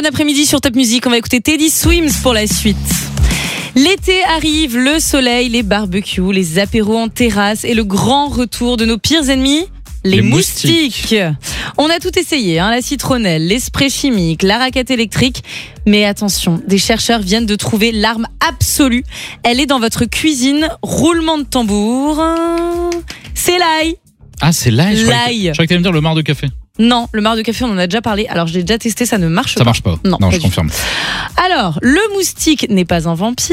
bon après-midi sur Top Music. On va écouter Teddy Swims pour la suite. L'été arrive, le soleil, les barbecues, les apéros en terrasse et le grand retour de nos pires ennemis, les moustiques. On a tout essayé, la citronnelle, les sprays chimiques, la raquette électrique. Mais attention, des chercheurs viennent de trouver l'arme absolue. Elle est dans votre cuisine. Roulement de tambour. C'est l'ail. Ah, c'est l'ail. Je L'ail. croyais que tu allais me dire le marc de café. Non, le marc de café, on en a déjà parlé. Alors, je l'ai déjà testé, ça ne marche pas. Ça marche pas. Non, je confirme. Alors, le moustique n'est pas un vampire.